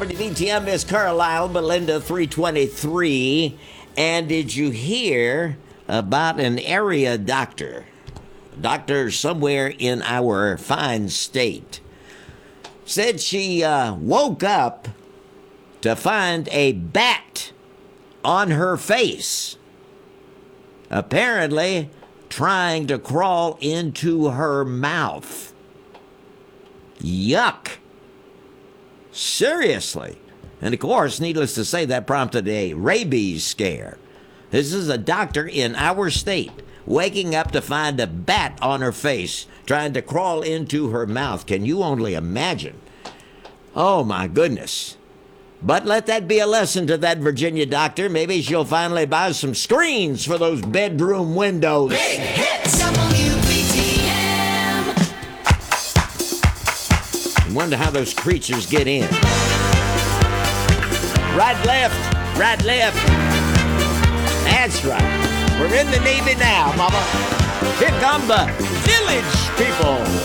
WBTM, Miss Carlisle, Belinda 323. And did you hear about an area doctor? Doctor somewhere in our fine state. Said she woke up to find a bat on her face. Apparently trying to crawl into her mouth. Yuck. Seriously. And of course, needless to say, that prompted a rabies scare. This is a doctor in our state waking up to find a bat on her face, trying to crawl into her mouth. Can you only imagine? Oh, my goodness. But let that be a lesson to that Virginia doctor. Maybe she'll finally buy some screens for those bedroom windows. Big hits, WBTM. I wonder how those creatures get in. Right, left, right, left. That's right. We're in the Navy now, mama. Here come the Village People.